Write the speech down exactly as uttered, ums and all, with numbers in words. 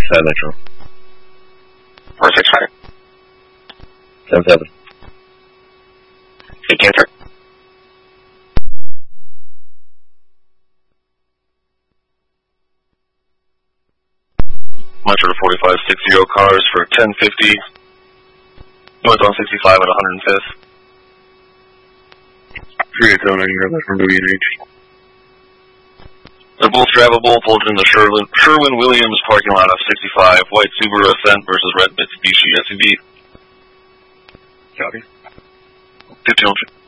sixty-five Metro. four six five. seven seven. Take cancer. Metro forty-five sixty cars for ten fifty. North on sixty-five at one hundred fifth. three eight zero nine, grab that from Louis and H. They're both drivable, pulled in the Sherwin, Sherwin-Williams parking lot of sixty-five, white Subaru Ascent versus red Mitsubishi S U V. Copy. fifteen hundred.